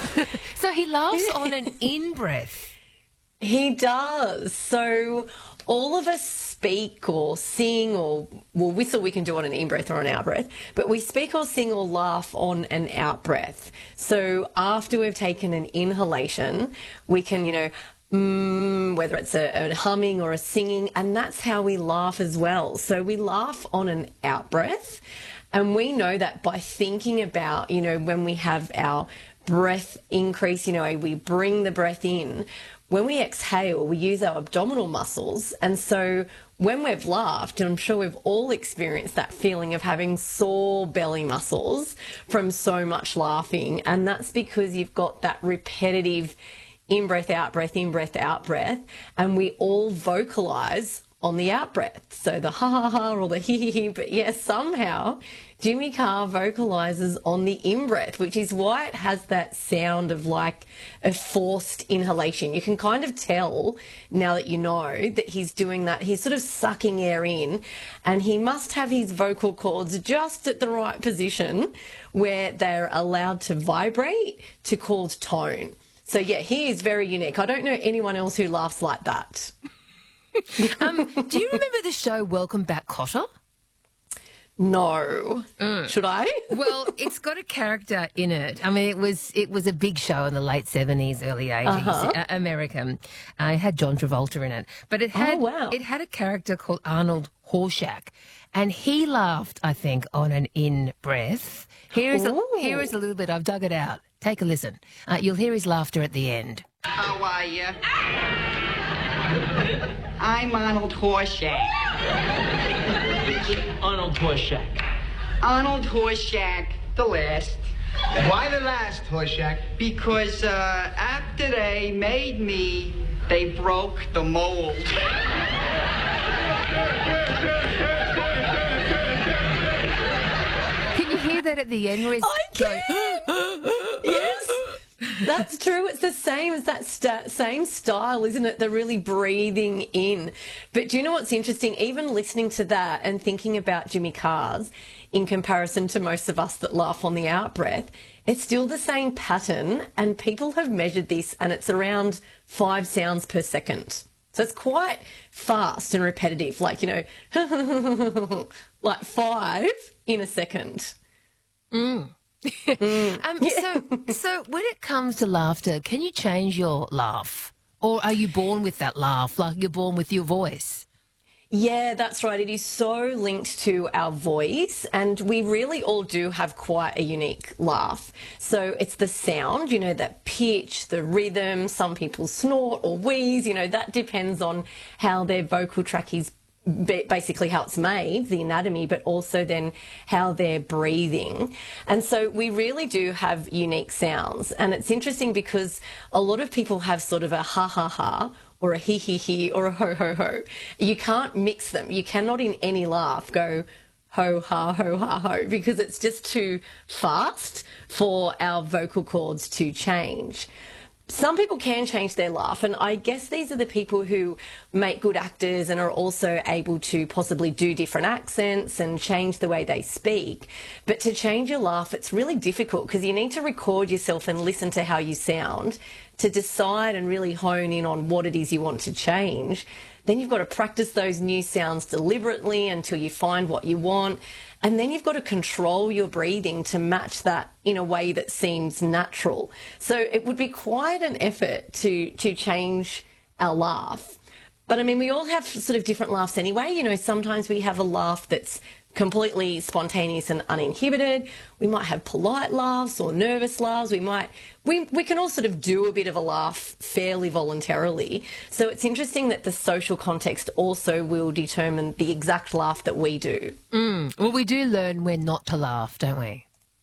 So he laughs on an in-breath. He does. So all of us speak or sing or, well, whistle we can do on an in-breath or an out-breath, but we speak or sing or laugh on an out-breath. So after we've taken an inhalation, we can, whether it's a humming or a singing, and that's how we laugh as well. So we laugh on an out-breath, and we know that by thinking about, when we have our breath increase, we bring the breath in. When we exhale, we use our abdominal muscles. And so when we've laughed, and I'm sure we've all experienced that feeling of having sore belly muscles from so much laughing. And that's because you've got that repetitive in-breath, out-breath, in-breath, out-breath. And we all vocalise on the out-breath. So the ha-ha-ha or the hee-hee-hee. But yes, somehow Jimmy Carr vocalises on the in-breath, which is why it has that sound of like a forced inhalation. You can kind of tell now that you know that he's doing that. He's sort of sucking air in, and he must have his vocal cords just at the right position where they're allowed to vibrate to cause tone. So yeah, he is very unique. I don't know anyone else who laughs like that. Do you remember the show Welcome Back, Kotter? No. Should I? Well, it's got a character in it. I mean, it was a big show in the late 70s, early 80s, American. It had John Travolta in it. But it had it had a character called Arnold Horshack, and he laughed, I think, on an in-breath. Here is a little bit. I've dug it out. Take a listen. You'll hear his laughter at the end. How are you? I'm Arnold Horshack. Arnold Horshack. Arnold Horshack, the last. Why the last, Horshack? Because after they made me, they broke the mold. Can you hear that at the end? Where I can. Yes. That's true. It's the same as that same style, isn't it? The really breathing in. But do you know what's interesting? Even listening to that and thinking about Jimmy Carr's in comparison to most of us that laugh on the out-breath, it's still the same pattern, and people have measured this, and it's around 5 sounds per second. So it's quite fast and repetitive, like, like 5 in a second. So when it comes to laughter, can you change your laugh? Or are you born with that laugh, like you're born with your voice? Yeah, that's right. It is so linked to our voice, and we really all do have quite a unique laugh. So it's the sound, that pitch, the rhythm. Some people snort or wheeze, that depends on how their vocal tract is, basically how it's made, the anatomy, but also then how they're breathing. And so we really do have unique sounds. And it's interesting because a lot of people have sort of a ha-ha-ha or a hee-hee-hee or a ho-ho-ho. You can't mix them. You cannot in any laugh go ho-ha, ho-ha-ho, because it's just too fast for our vocal cords to change. Some people can change their laugh, and I guess these are the people who make good actors and are also able to possibly do different accents and change the way they speak. But to change your laugh, it's really difficult because you need to record yourself and listen to how you sound to decide and really hone in on what it is you want to change. Then you've got to practice those new sounds deliberately until you find what you want. And then you've got to control your breathing to match that in a way that seems natural. So it would be quite an effort to change our laugh. But I mean, we all have sort of different laughs anyway. Sometimes we have a laugh that's completely spontaneous and uninhibited. We might have polite laughs or nervous laughs. We can all sort of do a bit of a laugh fairly voluntarily. So it's interesting that the social context also will determine the exact laugh that we do. Well, we do learn when not to laugh, don't we?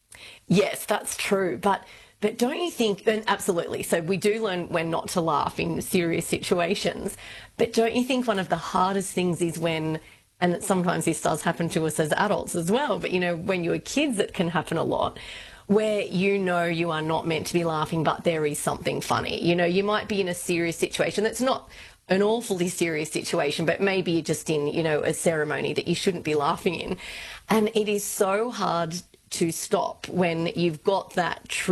Yes, that's true. But don't you think, and absolutely, so we do learn when not to laugh in serious situations, but don't you think one of the hardest things is when, and sometimes this does happen to us as adults as well, but when you're kids it can happen a lot, where you are not meant to be laughing, but there is something funny. You might be in a serious situation that's not an awfully serious situation, but maybe you're just in, a ceremony that you shouldn't be laughing in. And it is so hard to stop when you've got that